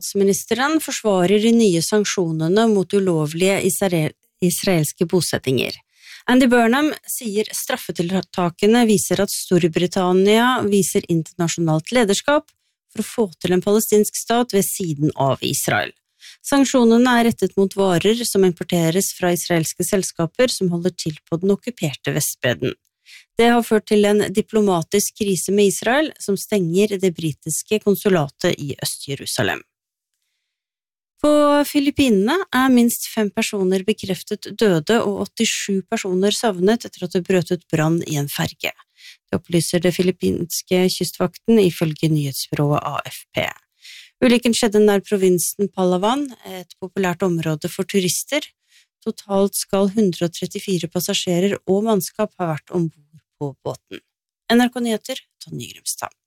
Statsministeren forsvarer de nye sanksjonene mot ulovlige israelske bosettinger. Andy Burnham sier straffetiltakene viser at Storbritannia viser internasjonalt lederskap for å få til en palestinsk stat ved siden av Israel. Sanksjonene rettet mot varer som importeres fra israelske selskaper som holder til på den okkuperte Vestbredden. Det har ført til en diplomatisk krise med Israel, som stenger det britiske konsulatet i Øst-Jerusalem. På Filippinene minst 5 personer bekreftet døde og 87 personer savnet etter at det brøt ut brann i en ferge. Det opplyser det filippinske kystvakten ifølge nyhetsbyrået AFP. Ulykken skjedde nær provinsen Palawan, et populært område for turister. Totalt skal 134 passasjerer og mannskap ha vært ombord på båten. NRK Nyheter, Tonje Grimstad.